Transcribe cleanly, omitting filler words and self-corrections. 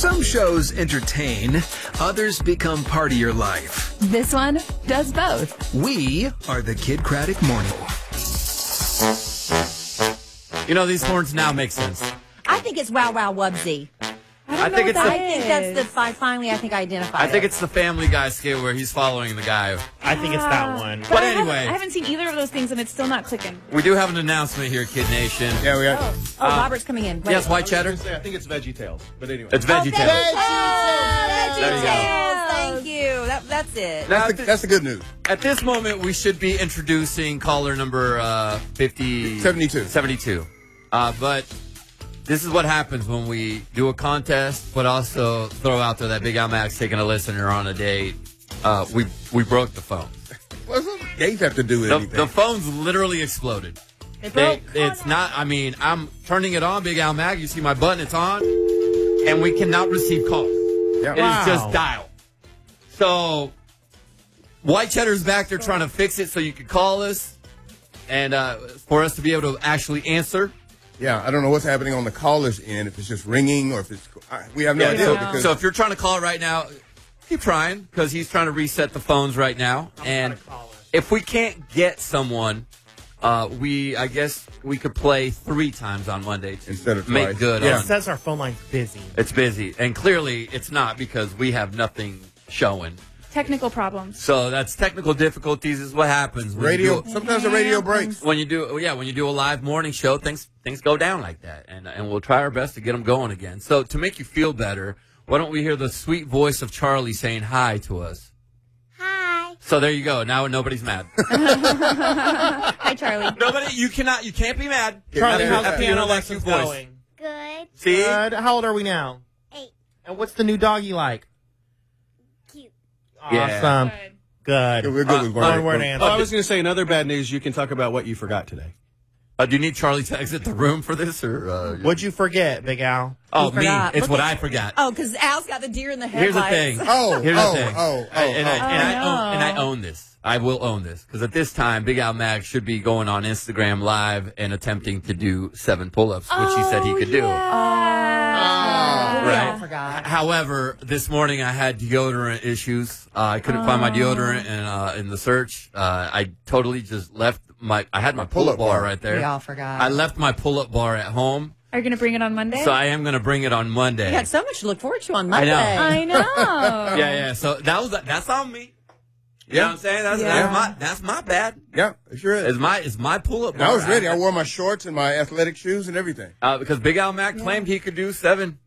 Some shows entertain, others become part of your life. This one does both. We are the Kid Craddock Morning. You know, these horns now make sense. I think it's Wow Wow Wubsy. I think it's I think that's the finally I think I identified I think it. it's the Family Guy skit where he's following the guy. I think it's that one. But I anyway, haven't seen either of those things, and it's still not clicking. we do have an announcement here, Kid Nation. Yeah, we are. Oh, Robert's coming in. Wait. Yes, White Cheddar? I think it's Veggie Tales, but anyway. It's Veggie Tales. Veggie There you go. Tales. Thank you. That's it. That's the good news. At this moment, we should be introducing caller number 72. But this is what happens when we do a contest, but also throw out there that Big Al Max taking a listener on a date. We broke the phone. What's the dates have to do with anything? The phone's literally exploded. It's not, I mean, I'm turning it on, Big Al Mag. You see my button, it's on. And we cannot receive calls. Yeah. It is just dial. So, White Cheddar's back there trying to fix it so you can call us and for us to be able to actually answer. Yeah, I don't know what's happening on the caller's end, if it's just ringing or if it's... We have no idea. Because So if you're trying to call right now, keep trying because he's trying to reset the phones right now. And if we can't get someone, I guess we could play 3 times on Monday to Instead of make twice. good Yeah. on. It says our phone line's busy. It's busy. And clearly it's not because we have nothing showing. Technical problems. So that's technical difficulties is what happens. When radio, you do, sometimes the radio breaks. when you do a live morning show, things go down like that. And we'll try our best to get them going again. So to make you feel better, why don't we hear the sweet voice of Charlie saying hi to us? Hi. So there you go. Now nobody's mad. Hi, Charlie. You can't be mad. Charlie, After- how's the after you piano hear that lessons cute voice. going? Good. See? Good. How old are we now? 8. And what's the new dog you like? Cute. Yeah. Awesome. Good. Yeah, we're good with One word word. answer. Oh, I was going to say, in other bad news, you can talk about what you forgot today. Do you need Charlie to exit the room for this? Or What'd you forget, Big Al? Oh, He me. forgot. It's Look what at- I forgot. Oh, because Al's got the deer in the Here's headlights. the thing. Oh, And I no. own this. I will own this. Because at this time, Big Al Mag should be going on Instagram Live and attempting to do 7 pull-ups, which he said he could do. We Right. all forgot. However, this morning I had deodorant issues. I couldn't find my deodorant in the search. I totally just left I had my pull-up bar right there. We all forgot. I left my pull-up bar at home. Are you going to bring it on Monday? So I am going to bring it on Monday. We had so much to look forward to on I Monday. know. I know. Yeah. So that's on me. You know what I'm saying? That's my bad. Yeah, it sure is. It's my pull-up And bar. I was ready. I wore my shorts and my athletic shoes and everything. Because Big Al Mac claimed he could do 7